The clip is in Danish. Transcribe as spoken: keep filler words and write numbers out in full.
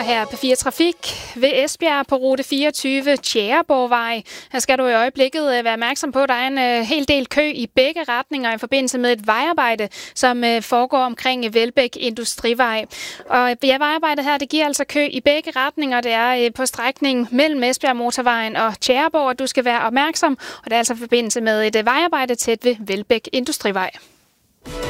her på fire Trafik ved Esbjerg på rute fireogtyve Tjæreborgvej. Her skal du i øjeblikket være opmærksom på, at der er en hel del kø i begge retninger i forbindelse med et vejarbejde, som foregår omkring Velbæk Industrivej. Og ja, vejarbejdet her, det giver altså kø i begge retninger. Det er på strækningen mellem Esbjerg Motorvejen og Tjæreborg, og du skal være opmærksom. Og det er altså i forbindelse med et vejarbejde tæt ved Velbæk Industrivej.